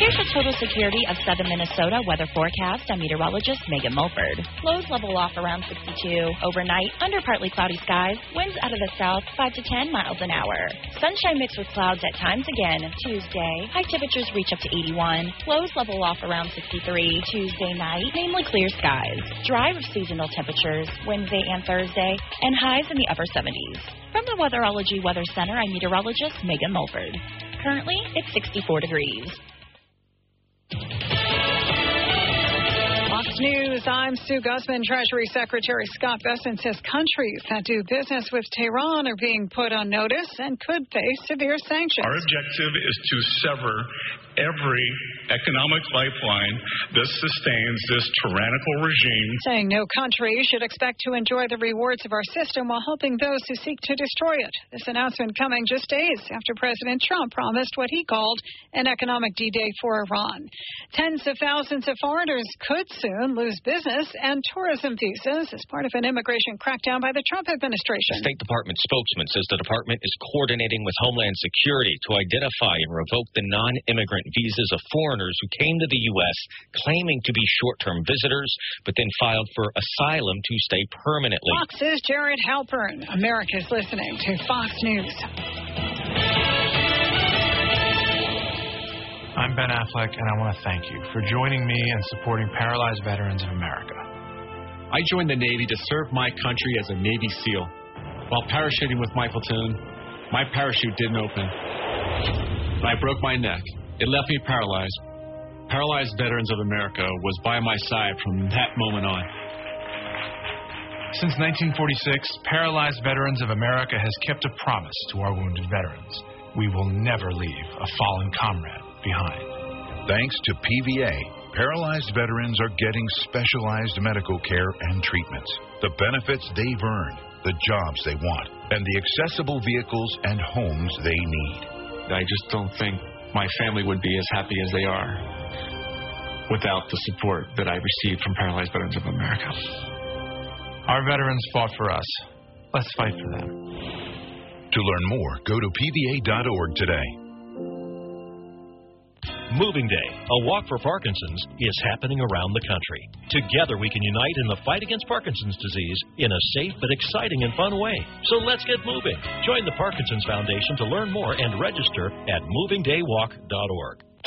Here's your total security of southern Minnesota weather forecast. I'm meteorologist Megan Mulford. Lows level off around 62. Overnight, under partly cloudy skies. Winds out of the south, 5 to 10 miles an hour. Sunshine mixed with clouds at times again. Tuesday, high temperatures reach up to 81. Lows level off around 63. Tuesday night, mainly clear skies. Dry with seasonal temperatures Wednesday and Thursday, and highs in the upper 70s. From the Weatherology Weather Center, I'm meteorologist Megan Mulford. Currently, it's 64 degrees. Fox News, I'm Sue Guzman. Treasury Secretary Scott Bessent says countries that do business with Tehran are being put on notice and could face severe sanctions. Our objective is to sever every economic lifeline that sustains this tyrannical regime. Saying no country should expect to enjoy the rewards of our system while helping those who seek to destroy it. This announcement coming just days after President Trump promised what he called an economic D-Day for Iran. Tens of thousands of foreigners could soon lose business and tourism visas as part of an immigration crackdown by the Trump administration. The State Department spokesman says the department is coordinating with Homeland Security to identify and revoke the non-immigrant visas of foreigners who came to the U.S. claiming to be short-term visitors, but then filed for asylum to stay permanently. Fox's Jared Halpern. America's listening to Fox News. I'm Ben Affleck, and I want to thank you for joining me and supporting Paralyzed Veterans of America. I joined the Navy to serve my country as a Navy SEAL. While parachuting with my platoon, my parachute didn't open. I broke my neck. It left me paralyzed. Paralyzed Veterans of America was by my side from that moment on. Since 1946, Paralyzed Veterans of America has kept a promise to our wounded veterans. We will never leave a fallen comrade behind. Thanks to PVA, paralyzed veterans are getting specialized medical care and treatments, the benefits they've earned, the jobs they want, and the accessible vehicles and homes they need. I just don't think my family would be as happy as they are without the support that I received from Paralyzed Veterans of America. Our veterans fought for us. Let's fight for them. To learn more, go to pva.org today. Moving Day, a walk for Parkinson's, is happening around the country. Together we can unite in the fight against Parkinson's disease in a safe but exciting and fun way. So let's get moving. Join the Parkinson's Foundation to learn more and register at movingdaywalk.org.